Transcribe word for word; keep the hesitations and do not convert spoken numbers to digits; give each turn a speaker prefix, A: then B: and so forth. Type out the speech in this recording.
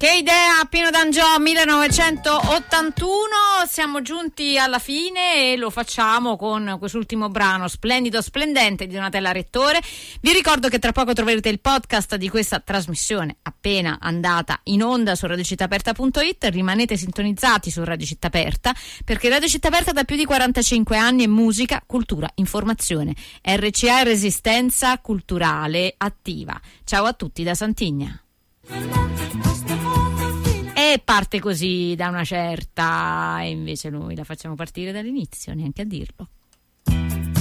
A: Che idea, Pino D'Angiò, millenovecentottantuno. Siamo giunti alla fine e lo facciamo con quest'ultimo brano splendido, splendente di Donatella Rettore. Vi ricordo che tra poco troverete il podcast di questa trasmissione appena andata in onda su radio città aperta punto it. Rimanete sintonizzati su Radio Città Aperta, perché Radio Città Aperta da più di quarantacinque anni è musica, cultura, informazione. R C A è resistenza culturale attiva. Ciao a tutti da Santigna. E parte così da una certa, e invece noi la facciamo partire dall'inizio, neanche a dirlo.